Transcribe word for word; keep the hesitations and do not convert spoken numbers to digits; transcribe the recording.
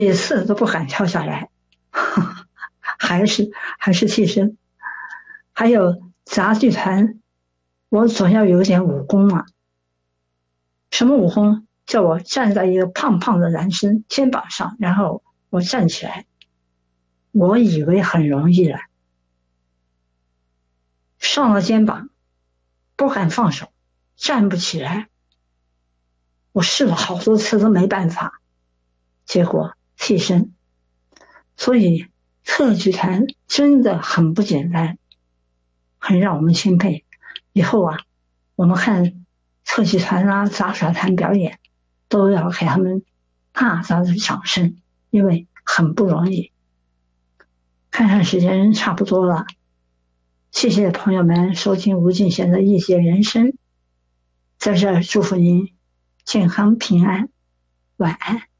一次都不敢跳下来，还是还是替身。还有杂技团，我总要有点武功嘛。什么武功？叫我站在一个胖胖的男生肩膀上，然后我站起来。我以为很容易了，上了肩膀，不敢放手，站不起来。我试了好多次都没办法，结果替身。所以特技团真的很不简单，很让我们钦佩。以后啊，我们看特技团啊、杂耍团表演，都要给他们大大的掌声，因为很不容易。看看时间差不多了，谢谢朋友们收听吴敬贤的异界人生，在这儿祝福您健康平安，晚安。